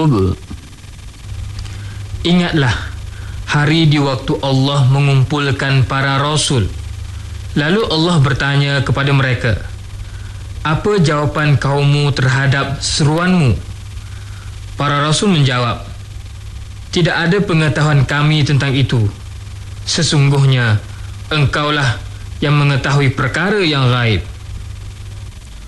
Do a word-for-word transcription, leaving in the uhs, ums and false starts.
apa? Ingatlah hari di waktu Allah mengumpulkan para rasul. Lalu Allah bertanya kepada mereka, apa jawapan kaummu terhadap seruanmu? Para rasul menjawab, tidak ada pengetahuan kami tentang itu. Sesungguhnya engkaulah yang mengetahui perkara yang gaib.